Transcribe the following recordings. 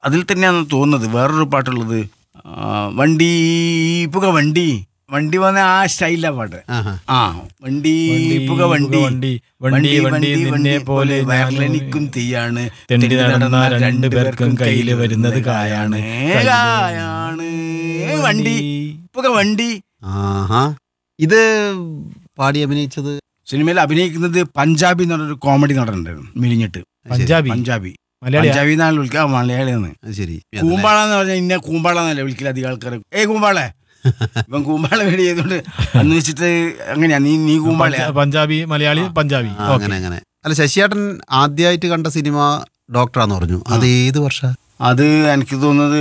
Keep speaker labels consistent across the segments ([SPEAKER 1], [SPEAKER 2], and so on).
[SPEAKER 1] അതിൽ തന്നെയാണെന്ന് തോന്നുന്നത്. വേറൊരു പാട്ടുള്ളത് വണ്ടി പുക വണ്ടി വണ്ടി വന്ന ആ സ്റ്റൈലാ പാട്ട്. വണ്ടി പുക വണ്ടി വണ്ടി വണ്ടി വണ്ടി പോലെ വയറിലെനിക്കും തീയാണ് രണ്ടുപേർക്കും കയ്യിൽ വരുന്നത് കായാണ് കായാണ് വണ്ടി പുക വണ്ടി.
[SPEAKER 2] ഇത് പാടി അഭിനയിച്ചത്
[SPEAKER 1] സിനിമയിൽ അഭിനയിക്കുന്നത് പഞ്ചാബി എന്ന് പറഞ്ഞൊരു കോമഡി നടനുണ്ടായിരുന്നു, മിലിഞ്ഞിട്ട്. പഞ്ചാബി എന്നാണ് വിളിക്കുക, മലയാളിയാണ്.
[SPEAKER 2] ശരി.
[SPEAKER 1] കൂമ്പാളെന്ന് പറഞ്ഞാൽ ഇന്ന കൂമ്പാളെന്നല്ല വിളിക്കില്ല അധികം ആൾക്കാർ. കൂമ്പാളെ ഇപ്പം കൂമ്പാള വേടി ചെയ്തോണ്ട് അന്ന് വെച്ചിട്ട് അങ്ങനെയാ നീ കൂമ്പാള
[SPEAKER 3] പഞ്ചാബി മലയാളി പഞ്ചാബി
[SPEAKER 2] അങ്ങനെ. അല്ല, ശശിയേട്ടൻ ആദ്യമായിട്ട് കണ്ട സിനിമ ഡോക്ടറാന്ന് പറഞ്ഞു. അത് ഏത് വർഷം?
[SPEAKER 1] അത് എനിക്ക് തോന്നുന്നത്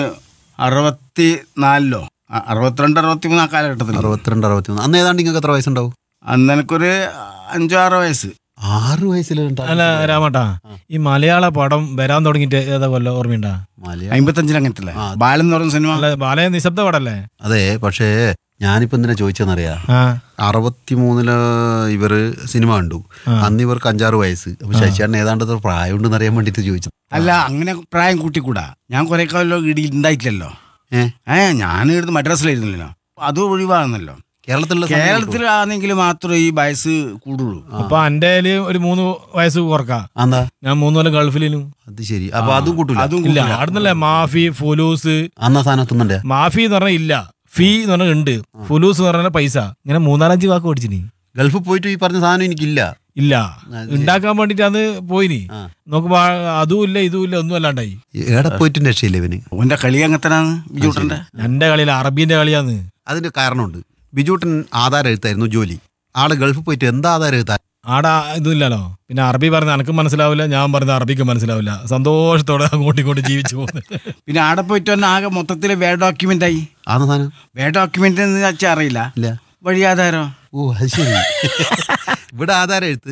[SPEAKER 1] 64 62 63 ആ കാലഘട്ടത്തിൽ.
[SPEAKER 2] 62 63. അന്ന് ഏതാണ്ട് നിങ്ങൾക്ക് എത്ര വയസ്സുണ്ടാവും?
[SPEAKER 1] അന്ന് എനിക്കൊരു 5-6 വയസ്സ്.
[SPEAKER 2] 6 വയസ്സിലുണ്ടാ?
[SPEAKER 3] അല്ല രാമേട്ടാ, ഈ മലയാള പടം വരാൻ തുടങ്ങിയിട്ട് ഏതാ കൊല്ലം ഓർമ്മയുണ്ടാ?
[SPEAKER 1] 55 അങ്ങനത്തെ ബാലൻ എന്ന് പറയുന്ന സിനിമ.
[SPEAKER 3] ബാലൻ നിശബ്ദ പടല്ലേ?
[SPEAKER 2] അതെ, പക്ഷേ ഞാനിപ്പോ എന്തിനാ ചോദിച്ചെന്നറിയാ, 63 ഇവര് സിനിമ കണ്ടു. അന്ന് ഇവർക്ക് 5-6 വയസ്സ്. അപ്പൊ ശശിയേട്ടൻ ഏതാണ്ട് പ്രായം ഉണ്ടെന്ന് അറിയാൻ വേണ്ടിട്ട് ചോദിച്ചു.
[SPEAKER 1] അല്ല, അങ്ങനെ പ്രായം കൂട്ടിക്കൂടാ. ഞാൻ കുറെ കാലം ഇടി ഉണ്ടായിട്ടില്ലല്ലോ. ഞാൻ ഇവിടുന്ന് മദ്രാസിലായിരുന്നല്ലോ, അത് ഒഴിവാകുന്നല്ലോ. കേരളത്തിലാണെങ്കിൽ മാത്രമേ ഈ വയസ്സ് കൂടുള്ളൂ.
[SPEAKER 3] അപ്പൊ എന്റെ ഒരു 3 വയസ്സ് കുറക്കാം. ഞാൻ 3 കൊല്ലം ഗൾഫിലും.
[SPEAKER 2] അത് ശരി. അപ്പൊ അതും കൂട്ടില്ല?
[SPEAKER 3] ആടുന്നല്ലേ മാഫി ഫുലൂസ്.
[SPEAKER 2] അന്നാ സാധനത്തുന്നുണ്ട്.
[SPEAKER 3] മാഫി എന്ന് പറഞ്ഞാൽ ഇല്ല, ഫീ എന്ന് പറഞ്ഞാൽ ഉണ്ട്, ഫുലൂസ് എന്ന് പറഞ്ഞാൽ പൈസ. ഇങ്ങനെ 4-5 വാക്ക് പഠിച്ചിനി.
[SPEAKER 2] ഗൾഫിൽ പോയിട്ട് ഈ പറഞ്ഞ സാധനം എനിക്കില്ല.
[SPEAKER 3] ഇല്ല, ഉണ്ടാക്കാൻ വേണ്ടിട്ട് അത് പോയിനി. നോക്കുമ്പോ അതും ഇല്ല ഇതും ഇല്ല, ഒന്നും അല്ലാണ്ടായി.
[SPEAKER 2] എവിടെ പോയിട്ട് രക്ഷയില്ല ഇവന്.
[SPEAKER 1] ഓന്റെ കളി അങ്ങനത്തനാണ് ബിജൂട്ടന്റെ.
[SPEAKER 3] എന്റെ കളിയിൽ അറബീന്റെ കളിയാന്ന്.
[SPEAKER 2] അതിന്റെ കാരണമുണ്ട്. ബിജൂട്ടൻ ആധാരം എഴുത്തായിരുന്നു ജോലി. ആള് ഗൾഫിൽ പോയിട്ട് എന്താ ആധാരം എഴുത്താൻ?
[SPEAKER 3] ആടാ ഇതുമില്ലല്ലോ. പിന്നെ അറബി പറഞ്ഞ എനക്കും മനസ്സിലാവില്ല, ഞാൻ പറഞ്ഞ അറബിക്ക് മനസ്സിലാവില്ല. സന്തോഷത്തോടെ അങ്ങോട്ടിങ്ങോട്ട് ജീവിച്ചു പോകുന്നത്.
[SPEAKER 1] പിന്നെ ആടെ പോയിട്ട് തന്നെ ആകെ മൊത്തത്തില് വേ ഡോക്യുമെന്റ് ആയി. വേ ഡോക്യുമെന്റ് എന്ന് വെച്ചാൽ അറിയില്ല, വഴിയാധാരം.
[SPEAKER 2] ഓ അത് ശരി. ഇവിടെ ആധാരം എഴുത്ത്,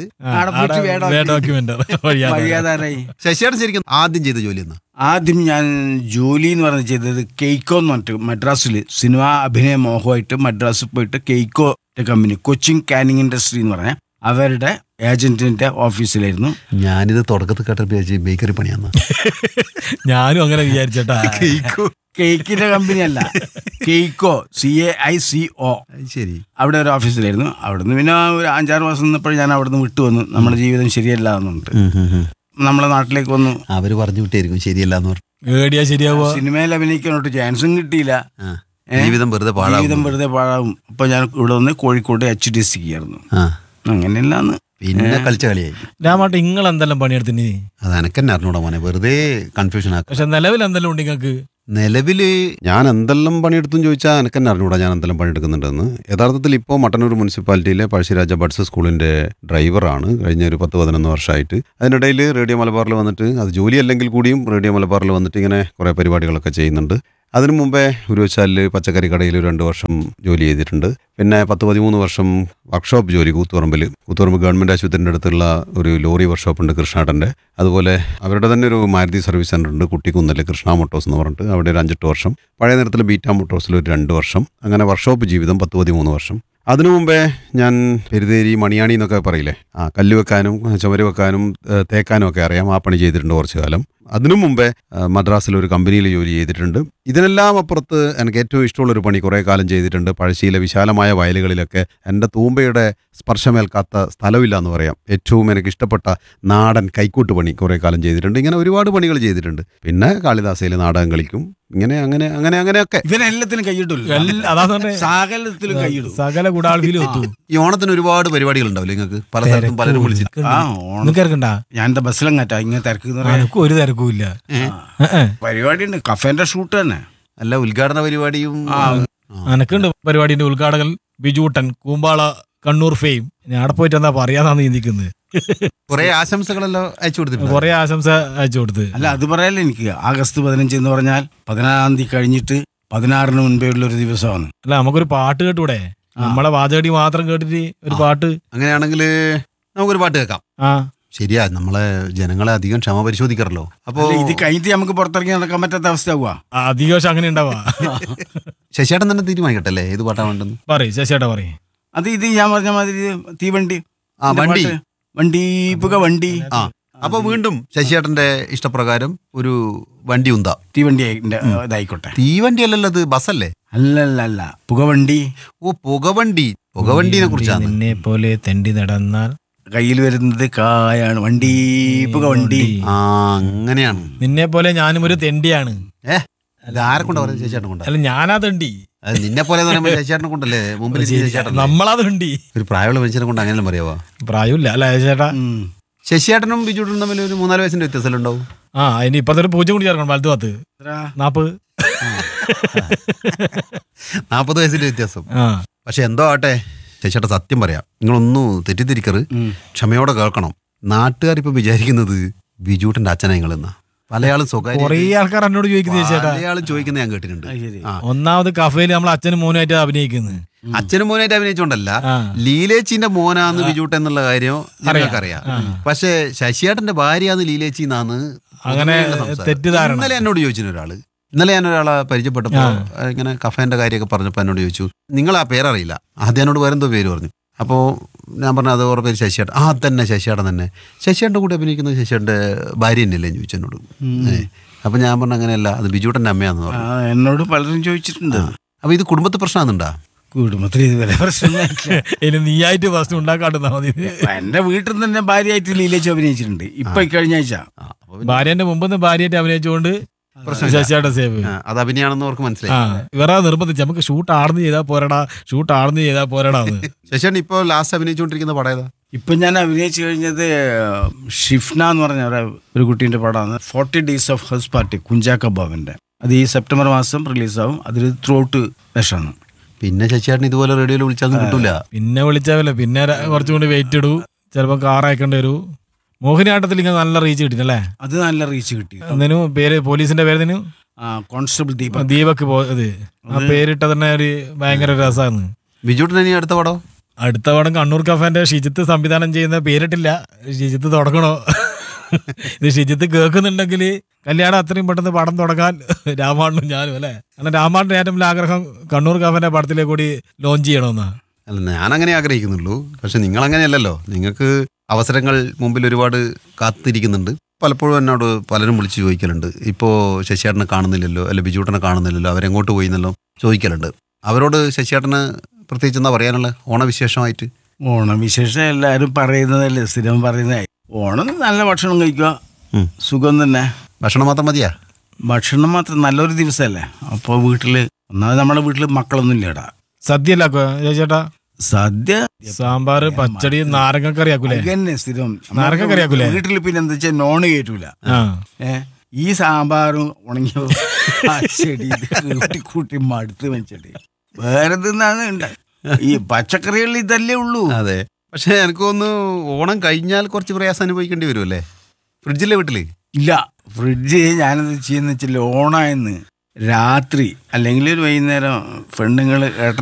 [SPEAKER 1] വഴിയാധാരായി.
[SPEAKER 2] ശശിയേട്ടൻ ശരിക്കും ആദ്യം ചെയ്ത ജോലി എന്നാ?
[SPEAKER 1] ആദ്യം ഞാൻ ജോലി എന്ന് പറഞ്ഞ് ചെയ്തത് കെയ്ക്കോ എന്ന് പറഞ്ഞിട്ട് മദ്രാസിൽ സിനിമ അഭിനയ മോഹമായിട്ട് മദ്രാസിൽ പോയിട്ട് Kaico company, Cochin Canning industry എന്ന് പറഞ്ഞ അവരുടെ ഏജന്റിന്റെ ഓഫീസിലായിരുന്നു.
[SPEAKER 2] ഞാനിത് തുടക്കത്തിൽ കേട്ട ബേക്കറി പണിയാന്ന്.
[SPEAKER 3] ഞാനും അങ്ങനെ വിചാരിച്ചേട്ടാ.
[SPEAKER 1] കേക്കിന്റെ കമ്പനി അല്ല, കെയ്ക്കോ, CAICO.
[SPEAKER 2] ശരി.
[SPEAKER 1] അവിടെ ഒരു ഓഫീസിലായിരുന്നു. അവിടുന്ന് പിന്നെ ഒരു 5-6 മാസം നിന്നപ്പോൾ ഞാൻ അവിടുന്ന് വിട്ടു വന്നു. നമ്മുടെ ജീവിതം ശരിയല്ല എന്നുണ്ട്. നമ്മളെ നാട്ടിലേക്ക് വന്നു.
[SPEAKER 2] അവര് പറഞ്ഞു വിട്ടായിരിക്കും ശരിയല്ല എന്ന് പറഞ്ഞു.
[SPEAKER 1] സിനിമയിൽ അഭിനയിക്കാനോട്ട് ചാൻസും കിട്ടിയില്ല.
[SPEAKER 2] ജീവിതം വെറുതെ
[SPEAKER 1] പാഴാവും. അപ്പൊ ഞാൻ ഇവിടെ വന്ന് കോഴിക്കോട് HDC ആയിരുന്നു. അങ്ങനെയല്ലാന്ന്
[SPEAKER 2] പിന്നെ കളിച്ച കളിയായി.
[SPEAKER 3] രാമാട്ട് നിങ്ങൾ എന്തെല്ലാം പണിയെടുത്തിന്?
[SPEAKER 2] അത് എനക്കെന്നെ അറിഞ്ഞൂടാ മോനെ, വെറുതെ കൺഫ്യൂഷൻ ആക്കും.
[SPEAKER 3] പക്ഷെ നിലവിൽ എന്തെല്ലാം ഉണ്ട് നിങ്ങൾക്ക്?
[SPEAKER 2] നിലവില് ഞാൻ എന്തെല്ലാം പണിയെടുത്തു ചോദിച്ചാൽ എനക്കെന്നെ അറിഞ്ഞൂടാ ഞാൻ എന്തെല്ലാം പണിയെടുക്കുന്നുണ്ടെന്ന്. യഥാർത്ഥത്തിൽ ഇപ്പോൾ മട്ടന്നൂർ മുനിസിപ്പാലിറ്റിയിലെ പഴശ്ശിരാജ ബഡ്സ് സ്കൂളിന്റെ ഡ്രൈവറാണ് കഴിഞ്ഞ ഒരു 10-11 വർഷമായിട്ട്. അതിനിടയിൽ റേഡിയോ മലബാറിൽ വന്നിട്ട്, അത് ജോലി അല്ലെങ്കിൽ കൂടിയും റേഡിയോ മലബാറിൽ വന്നിട്ട് ഇങ്ങനെ കുറേ പരിപാടികളൊക്കെ ചെയ്യുന്നുണ്ട്. അതിനു മുമ്പേ ഉരുവച്ചാലിൽ പച്ചക്കറി കടയിൽ 2 വർഷം ജോലി ചെയ്തിട്ടുണ്ട്. പിന്നെ 10-13 വർഷം വർക്ക്ഷോപ്പ് ജോലി കൂത്തുപറമ്പ് ഗവൺമെൻറ് ആശുപത്രിൻ്റെ അടുത്തുള്ള ഒരു ലോറി വർക്ക്ഷോപ്പ് ഉണ്ട് കൃഷ്ണാട്ടൻ്റെ. അതുപോലെ അവരുടെ തന്നെ ഒരു മാരുതി സർവീസ് സെൻ്റർ ഉണ്ട് കുട്ടിക്കുന്നിൽ, കൃഷ്ണ മോട്ടോഴ്സ് എന്ന് പറഞ്ഞിട്ട്. അവിടെ ഒരു 5-8 വർഷം. പഴയ നേരത്തിൽ ബീറ്റ മോട്ടോഴ്സിൽ ഒരു 2 വർഷം. അങ്ങനെ വർക്ക്ഷോപ്പ് ജീവിതം 10-13 വർഷം. അതിനു മുമ്പേ ഞാൻ പെരുതേരി മണിയാണി എന്നൊക്കെ പറയില്ലേ, കല്ല് വെക്കാനും ചുമര് വെക്കാനും തേക്കാനും ഒക്കെ അറിയാം. ആ പണി ചെയ്തിട്ടുണ്ട് കുറച്ചു കാലം. അതിനു മുമ്പേ മദ്രാസിൽ ഒരു കമ്പനിയിൽ ജോലി ചെയ്തിട്ടുണ്ട്. ഇതിനെല്ലാം അപ്പുറത്ത് എനിക്ക് ഏറ്റവും ഇഷ്ടമുള്ളൊരു പണി കുറേ കാലം ചെയ്തിട്ടുണ്ട്. പഴശ്ശിയിലെ വിശാലമായ വയലുകളിലൊക്കെ എൻ്റെ തൂമ്പയുടെ സ്പർശമേൽക്കാത്ത സ്ഥലമില്ല എന്ന് പറയാം. ഏറ്റവും എനിക്ക് ഇഷ്ടപ്പെട്ട നാടൻ കൈക്കൂട്ട് പണി കുറേ കാലം ചെയ്തിട്ടുണ്ട്. ഇങ്ങനെ ഒരുപാട് പണികൾ ചെയ്തിട്ടുണ്ട്. പിന്നെ കാളിദാസയിൽ നാടകം കളിക്കും. ഇങ്ങനെ അങ്ങനെയൊക്കെ
[SPEAKER 1] ഇതിനെല്ലാത്തിനും കൈയിട്ടില്ല, സകലത്തിലും കൈയിടും.
[SPEAKER 3] സകല ഗുഡാൾവിലും എത്തും.
[SPEAKER 2] ഈ ഓണത്തിന് ഒരുപാട് പരിപാടികൾ ഉണ്ടാവില്ല നിങ്ങൾക്ക്? പല സ്ഥലത്തും പലരും വിളിച്ചിട്ട്.
[SPEAKER 1] ഞാൻ എന്റെ ബസ്സിലും കയറ്റാ ഇങ്ങനെ തിരക്കുന്ന
[SPEAKER 3] ഒരു തിരക്കുമില്ല.
[SPEAKER 1] പരിപാടി ഉണ്ട്, കഫേന്റെ ഷൂട്ട് തന്നെ.
[SPEAKER 2] അല്ല, ഉദ്ഘാടന പരിപാടിയും
[SPEAKER 3] എനക്കുണ്ട്. പരിപാടിന്റെ ഉദ്ഘാടകൻ ബിജൂട്ടൻ കൂമ്പാള കണ്ണൂർ ഫെയിം. ഞാൻ അവിടെ പോയിട്ട് എന്താ പറയാന്നാണ് ചിന്തിക്കുന്നത്.
[SPEAKER 2] കുറെ ആശംസകളെല്ലാം അയച്ചു കൊടുത്തു.
[SPEAKER 3] കുറെ ആശംസ അയച്ചു കൊടുത്ത്.
[SPEAKER 1] അല്ല, അത് പറയാലോ എനിക്ക്. ആഗസ്റ്റ് 15 എന്ന് പറഞ്ഞാൽ 16-ാം തീയതി കഴിഞ്ഞിട്ട് 16-ന് മുൻപേ ഉള്ള ഒരു ദിവസമാണ്.
[SPEAKER 3] അല്ല, നമുക്കൊരു പാട്ട് കേട്ടൂടെ? നമ്മളെ വാചകടി മാത്രം കേട്ടിട്ട് ഒരു പാട്ട്.
[SPEAKER 2] അങ്ങനെയാണെങ്കിൽ നമുക്കൊരു പാട്ട് കേൾക്കാം. ശരിയാ, നമ്മളെ ജനങ്ങളെ അധികം ക്ഷമ പരിശോധിക്കാറല്ലോ. അപ്പൊ
[SPEAKER 1] ഇത് കഴിഞ്ഞിട്ട് നമുക്ക് പുറത്തിറങ്ങി നടക്കാൻ പറ്റാത്ത അവസ്ഥ ആവുക.
[SPEAKER 3] അധികം അങ്ങനെ ഉണ്ടാവാ.
[SPEAKER 2] ശശിയേട്ടൻ തന്നെ തീരുമാനിക്കട്ടല്ലേ ഏത് പാട്ടാ വേണ്ടെന്ന്?
[SPEAKER 3] പറയും ശശിയേട്ടാ പറയും.
[SPEAKER 1] അത് ഇത് ഞാൻ പറഞ്ഞ മാതിരി തീവണ്ടി,
[SPEAKER 2] വണ്ടി
[SPEAKER 1] വണ്ടി പുക വണ്ടി.
[SPEAKER 2] അപ്പൊ വീണ്ടും ശശിയേട്ടന്റെ ഇഷ്ടപ്രകാരം ഒരു വണ്ടി ഉന്താ.
[SPEAKER 1] തീവണ്ടി ഇതായിക്കോട്ടെ.
[SPEAKER 2] തീവണ്ടി അല്ലല്ലോ, അത് ബസ്സല്ലേ?
[SPEAKER 1] അല്ല പുകവണ്ടി.
[SPEAKER 2] ഓ, പുകവണ്ടിനെ കുറിച്ചാണ്.
[SPEAKER 3] നിന്നെ പോലെ തെണ്ടി നടന്നാൽ
[SPEAKER 1] കയ്യിൽ വരുന്നത് കായാണ്. വണ്ടി പുകവണ്ടി.
[SPEAKER 2] ആ, അങ്ങനെയാണ്.
[SPEAKER 3] നിന്നെ പോലെ ഞാനും ഒരു തെണ്ടിയാണ്.
[SPEAKER 2] ഇത് ആരെ കൊണ്ടാ പറയുന്നത്? ശശിയേട്ടനെ കൊണ്ടാ?
[SPEAKER 3] അല്ല, ഞാനാ തെണ്ടി.
[SPEAKER 2] അത് നിന്നെ പോലെ ശശിയേട്ടനെ കൊണ്ടല്ലേ മുമ്പിൽ ശശിയേട്ടൻ?
[SPEAKER 3] നമ്മളാ തെണ്ടി.
[SPEAKER 2] ഒരു പ്രായമുള്ള മനുഷ്യനെ കൊണ്ട് അങ്ങനെയല്ലേ പറയാവോ?
[SPEAKER 3] പ്രായമില്ല അല്ല ചേട്ടാ.
[SPEAKER 2] ശശിയേട്ടനും ബിജുട്ടനും തമ്മിൽ ഒരു 3-4 വയസ്സിന്റെ വ്യത്യാസം ഉണ്ടാവും.
[SPEAKER 3] ആ, ഇനി ഇപ്പത്തെ ഒരു 0 കൂടി ചേർക്കണം. വലതു ഭാഗത്ത് 40.
[SPEAKER 2] 40 വയസ്സിന്റെ വ്യത്യാസം.
[SPEAKER 3] ആ,
[SPEAKER 2] പക്ഷെ എന്തോ ആട്ടെ, ശശിയേട്ട സത്യം പറയാം, നിങ്ങളൊന്നും തെറ്റിദ്ധരിക്കറ്, ക്ഷമയോടെ കേൾക്കണം. നാട്ടുകാരിപ്പോ വിചാരിക്കുന്നത് ബിജുട്ടന്റെ അച്ഛനാ നിങ്ങളെന്നാ. പലയാളും
[SPEAKER 3] കൊറേ ആൾക്കാർ എന്നോട് ചോദിക്കുന്നത് ചേട്ടാ.
[SPEAKER 2] പലയാളും ചോദിക്കുന്നത് ഞാൻ കേട്ടിട്ടുണ്ട്.
[SPEAKER 3] ഒന്നാമത് കഫേയിൽ നമ്മൾ അച്ഛനും മോനായിട്ട് അഭിനയിക്കുന്നത്.
[SPEAKER 2] അച്ഛനും മോനായിട്ട് അഭിനയിച്ചോണ്ടല്ല, ലീലേച്ചിന്റെ മോനാന്ന് ബിജുട്ടൻ എന്നുള്ള കാര്യം ഞങ്ങൾക്കറിയാം. പക്ഷെ ശശിയേട്ടന്റെ ഭാര്യയാന്ന് ലീലേച്ചി എന്നാണ്
[SPEAKER 3] അങ്ങനെ തെറ്റിദ്ധാരണ.
[SPEAKER 2] ഇന്നലെ എന്നോട് ചോദിച്ചു ഒരാള്. ഇന്നലെ ഞാൻ ഒരാളെ പരിചയപ്പെട്ടപ്പോ ഇങ്ങനെ കഫേന്റെ കാര്യമൊക്കെ പറഞ്ഞപ്പോ എന്നോട് ചോദിച്ചു, നിങ്ങൾ ആ പേരറിയില്ല. ആദ്യം എന്നോട് വേറെന്തോ പേര് പറഞ്ഞു. അപ്പോൾ ഞാൻ പറഞ്ഞു അത് ഓരോ പേര് ശശിയേട്ടൻ. ആ തന്നെ ശശിയേട്ടൻ തന്നെ. ശശിയേട്ടൻ്റെ കൂടെ അഭിനയിക്കുന്നത് ശശിയേട്ടൻ്റെ ഭാര്യ തന്നെയല്ലേ എന്ന് ചോദിച്ചു എന്നോട്. അപ്പം ഞാൻ പറഞ്ഞു അങ്ങനെയല്ല, അത് ബിജുട്ടൻ്റെ അമ്മയാന്ന് പറഞ്ഞു.
[SPEAKER 1] എന്നോട് പലരും ചോദിച്ചിട്ടുണ്ട്.
[SPEAKER 2] അപ്പോൾ ഇത് കുടുംബത്തിൽ പ്രശ്നമാണെന്നുണ്ടാ?
[SPEAKER 1] കുടുംബത്തിൽ ഇതുവരെ പ്രശ്നമില്ല.
[SPEAKER 3] ഇനി നീയായിട്ട് പ്രശ്നം ഉണ്ടാക്കാട്ടുന്നാ മതി.
[SPEAKER 1] എന്റെ വീട്ടിൽ നിന്ന് തന്നെ ഭാര്യയായിട്ട് ലീലേച്ച് അഭിനയിച്ചിട്ടുണ്ട്. ഇപ്പൊ കഴിഞ്ഞ ആഴ്ച
[SPEAKER 3] ഭാര്യന്റെ മുമ്പ് ഭാര്യയായിട്ട് അഭിനയിച്ചുകൊണ്ട് ശശിയേട്ടൻ സേവ്.
[SPEAKER 2] അത് അഭിനയാണെന്ന് അവർക്ക് മനസ്സിലായി.
[SPEAKER 3] ഇവരാ നിർബന്ധിച്ച് നമുക്ക് ഷൂട്ട് ആർന്ന് ചെയ്താൽ പോരാടാന്ന്.
[SPEAKER 2] ശശിയേട്ടൻ ഇപ്പോൾ ലാസ്റ്റ് അഭിനയിച്ചുകൊണ്ടിരിക്കുന്ന പടം ഏതാ?
[SPEAKER 1] ഇപ്പൊ ഞാൻ അഭിനയിച്ചു കഴിഞ്ഞത് ഷിഫ്ന എന്ന് പറഞ്ഞ ഒരു കുട്ടീന്റെ പടമാണ്. 40 Days of House Party, Kunchacko ബോബന്റെ. അത് ഈ സെപ്റ്റംബർ മാസം റിലീസാവും. അതിൽ ത്രൂ ഔട്ട് വേഷമാണ്.
[SPEAKER 2] പിന്നെ ശശിയേട്ടൻ ഇതുപോലെ റേഡിയോയിൽ വിളിച്ചാൽ കിട്ടൂല.
[SPEAKER 3] പിന്നെ വിളിച്ചാവല്ലോ, പിന്നെ കുറച്ചുകൂടി വെയിറ്റ് ഇടൂ, ചിലപ്പോ കാർ അയക്കേണ്ടി വരൂ. മോഹിനിയാട്ടത്തിൽ ഇങ്ങനെ നല്ല റീച്ച് കിട്ടിനല്ലേ?
[SPEAKER 1] അത് നല്ല റീച്ച് കിട്ടി.
[SPEAKER 3] എന്തിനു പേര്? പോലീസിന്റെ പേര്
[SPEAKER 1] കോൺസ്റ്റബിൾ
[SPEAKER 3] ദീപക്. ആ പേരിട്ട തന്നെ ഒരു ഭയങ്കര രസമാണ്.
[SPEAKER 2] ബിജുട്ടൻ ഇനി അടുത്ത പടം
[SPEAKER 3] കണ്ണൂർ കഫേന്റെ ഷിജിത്ത് സംവിധാനം ചെയ്യുന്ന, പേരിട്ടില്ല. ഷിജിത്ത് തുടങ്ങണോ? ഇത് ഷിജിത്ത് കേൾക്കുന്നുണ്ടെങ്കിൽ കല്യാണം അത്രയും പെട്ടെന്ന് പടം തുടങ്ങാൻ രാമാണ്ണും ഞാനും അല്ലേ? കാരണം രാമാണ്ണന്റെ ഏറ്റവും വലിയ ആഗ്രഹം കണ്ണൂർ കഫേന്റെ പടത്തിലേക്ക് കൂടി ലോഞ്ച് ചെയ്യണമെന്നാ.
[SPEAKER 2] അല്ല, ഞാനങ്ങനെ ആഗ്രഹിക്കുന്നുള്ളൂ. പക്ഷെ നിങ്ങളങ്ങനെയല്ലോ. നിങ്ങൾക്ക് അവസരങ്ങൾ മുമ്പിൽ ഒരുപാട് കാത്തിരിക്കുന്നുണ്ട്. പലപ്പോഴും എന്നോട് പലരും വിളിച്ച് ചോദിക്കലുണ്ട്, ഇപ്പോൾ ശശിയേട്ടനെ കാണുന്നില്ലല്ലോ, അല്ലെ ബിജുട്ടനെ കാണുന്നില്ലല്ലോ, അവരെങ്ങോട്ട് പോയിന്നല്ലോ ചോദിക്കലുണ്ട്. അവരോട് ശശിയേട്ടന് പ്രത്യേകിച്ച് എന്താ പറയാനുള്ളത് ഓണവിശേഷമായിട്ട്?
[SPEAKER 1] ഓണവിശേഷം എല്ലാവരും പറയുന്നതല്ലേ, സ്ഥിരം പറയുന്നതായി. ഓണം നല്ല ഭക്ഷണം കഴിക്കുക, സുഖം തന്നെ.
[SPEAKER 2] ഭക്ഷണം മാത്രം മതിയാ?
[SPEAKER 1] ഭക്ഷണം മാത്രം. നല്ലൊരു ദിവസമല്ലേ. അപ്പോൾ വീട്ടില് ഒന്നാമത് നമ്മുടെ വീട്ടില് മക്കളൊന്നും ഇല്ലടാ.
[SPEAKER 3] സദ്യ അല്ല ചേട്ടാ?
[SPEAKER 1] സദ്യ,
[SPEAKER 3] സാമ്പാർ, പച്ചടി, നാരങ്ങക്കറിയാക്കൂലേ?
[SPEAKER 1] സ്ഥിരം
[SPEAKER 3] നാരങ്ങക്കറിയാക്കൂലേ?
[SPEAKER 1] വീട്ടിൽ പിന്നെ എന്താ വെച്ചാൽ നോണ് കയറ്റൂല. ഈ സാമ്പാറും ഉണങ്ങിയ ചെടി കൂട്ടി മടുത്ത് വെച്ചിട്ട് വേറെ തിന്നാണ് ഉണ്ടായി. ഈ പച്ചക്കറികളിൽ ഇതല്ലേ ഉള്ളൂ.
[SPEAKER 2] അതെ. പക്ഷെ എനിക്ക് തോന്നുന്നു ഓണം കഴിഞ്ഞാൽ കുറച്ച് പ്രയാസം അനുഭവിക്കേണ്ടി വരുമല്ലേ? ഫ്രിഡ്ജിലെ വീട്ടില്
[SPEAKER 1] ഇല്ല. ഫ്രിഡ്ജ് ഞാനെന്ത് ചെയ്യുന്ന വെച്ചാൽ ഓണായെന്ന് രാത്രി അല്ലെങ്കിൽ ഒരു വൈകുന്നേരം പെണ്ണുങ്ങൾ